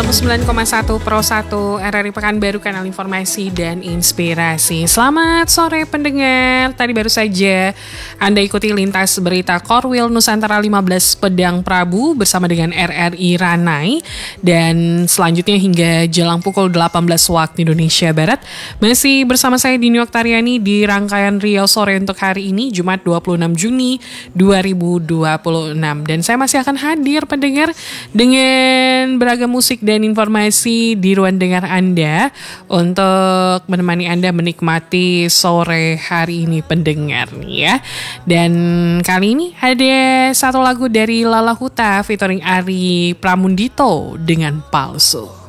99,1 Pro 1 RRI Pekanbaru, kanal informasi dan inspirasi. Selamat sore pendengar. Tadi baru saja Anda ikuti lintas berita Korwil Nusantara 15 Pedang Prabu bersama dengan RRI Ranai. Dan selanjutnya hingga jelang pukul 18 waktu Indonesia Barat masih bersama saya Dini Oktariani di rangkaian Riau Sore untuk hari ini Jumat 26 Juni 2026. Dan saya masih akan hadir pendengar dengan beragam musik dan informasi di ruang dengar Anda untuk menemani Anda menikmati sore hari ini pendengar ya. Dan kali ini ada satu lagu dari Lala Huta featuring Ari Pramundito dengan Palsu.